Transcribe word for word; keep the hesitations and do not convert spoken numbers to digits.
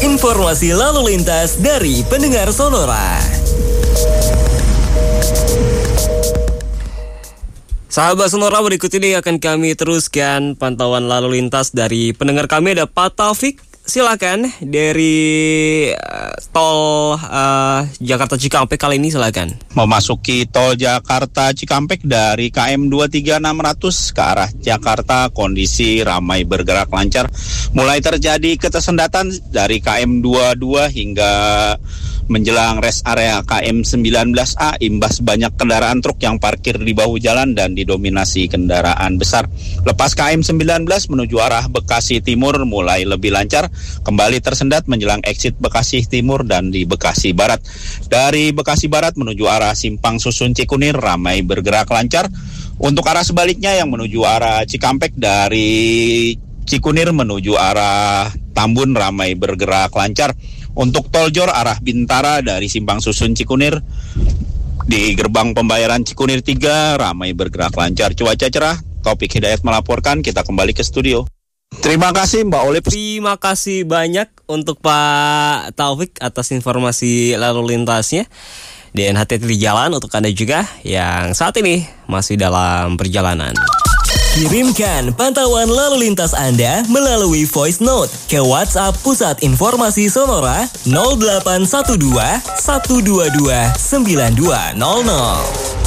Informasi lalu lintas dari pendengar Sonora. Sahabat Sonora, berikut ini akan kami teruskan pantauan lalu lintas dari pendengar kami. Ada Pak Taufik, silakan dari uh, tol uh, Jakarta Cikampek kali ini, silakan. Memasuki tol Jakarta Cikampek dari K M dua tiga enam ratus ke arah Jakarta, kondisi ramai bergerak lancar. Mulai terjadi ketersendatan dari K M dua puluh dua hingga menjelang rest area K M sembilan belas A, imbas banyak kendaraan truk yang parkir di bahu jalan dan didominasi kendaraan besar. Lepas K M sembilan belas menuju arah Bekasi Timur mulai lebih lancar, kembali tersendat menjelang exit Bekasi Timur dan di Bekasi Barat. Dari Bekasi Barat menuju arah Simpang Susun Cikunir ramai bergerak lancar. Untuk arah sebaliknya yang menuju arah Cikampek dari Cikunir menuju arah Tambun ramai bergerak lancar. Untuk tol Jor arah Bintara dari Simpang Susun Cikunir di gerbang pembayaran Cikunir tiga ramai bergerak lancar. Cuaca cerah. Taufik Hidayat melaporkan. Kita kembali ke studio. Terima kasih Mbak Olip. Terima kasih banyak untuk Pak Taufik atas informasi lalu lintasnya. Dan hati-hati di jalan untuk Anda juga yang saat ini masih dalam perjalanan. Kirimkan pantauan lalu lintas Anda melalui voice note ke WhatsApp Pusat Informasi Sonora nol delapan satu dua satu dua dua sembilan dua nol nol.